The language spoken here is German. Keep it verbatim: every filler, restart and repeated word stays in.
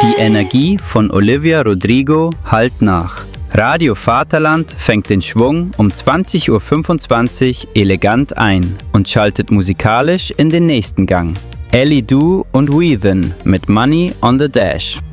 Die Energie von Olivia Rodrigo hallt nach. Radio Vaterland fängt den Schwung um zwanzig Uhr fünfundzwanzig elegant ein und schaltet musikalisch in den nächsten Gang. Ellie Du und Weathen mit Money on the Dash.